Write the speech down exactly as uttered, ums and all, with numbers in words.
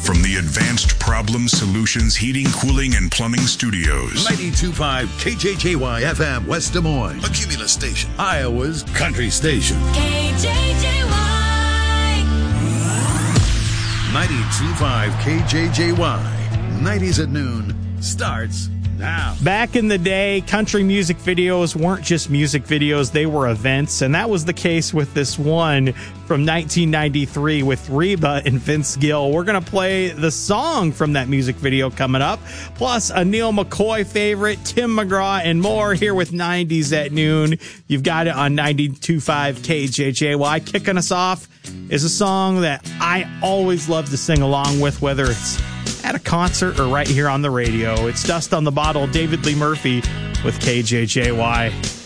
From the Advanced Problem Solutions Heating, Cooling, and Plumbing Studios. ninety-two point five K J J Y F M, West Des Moines. A Cumulus station. Iowa's country station. K J J Y. ninety-two point five K J J Y. nineties at noon starts now. Back in the day, country music videos weren't just music videos, they were events, and that was the case with this one from nineteen ninety-three with Reba and Vince Gill. We're going to play the song from that music video coming up, plus a Neil McCoy favorite, Tim McGraw, and more here with nineties at noon. You've got it on ninety-two point five K J J Y. Kicking us off is a song that I always love to sing along with, whether it's at a concert or right here on the radio. It's Dust on the Bottle, David Lee Murphy with K J J Y.